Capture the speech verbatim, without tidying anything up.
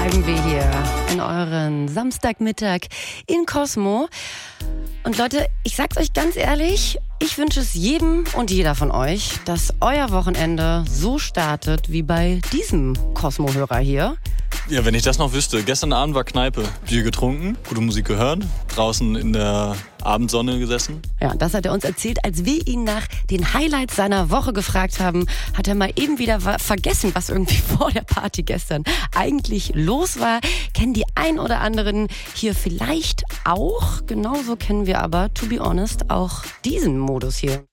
treiben wir hier in euren Samstagmittag in Cosmo. Und Leute, ich sag's euch ganz ehrlich, ich wünsche es jedem und jeder von euch, dass euer Wochenende so startet wie bei diesem Cosmo-Hörer hier. Ja, wenn ich das noch wüsste. Gestern Abend war Kneipe. Bier getrunken, gute Musik gehört, draußen in der Abendsonne gesessen. Ja, das hat er uns erzählt, als wir ihn nach den Highlights seiner Woche gefragt haben, hat er mal eben wieder vergessen, was irgendwie vor der Party gestern eigentlich los war. Kennen die ein oder anderen hier vielleicht auch. Genauso kennen wir aber, to be honest, auch diesen Modus hier.